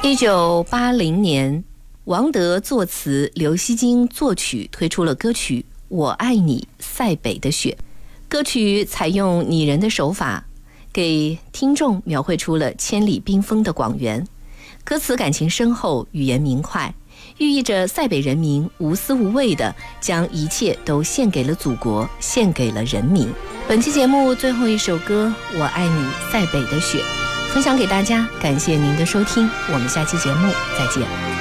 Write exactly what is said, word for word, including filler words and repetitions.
一九八零年，王德作词，刘惜君作曲，推出了歌曲《我爱你塞北的雪》。歌曲采用拟人的手法，给听众描绘出了千里冰封的广原。歌词感情深厚，语言明快，寓意着塞北人民无私无畏地将一切都献给了祖国，献给了人民。本期节目最后一首歌《我爱你塞北的雪》分享给大家，感谢您的收听，我们下期节目再见。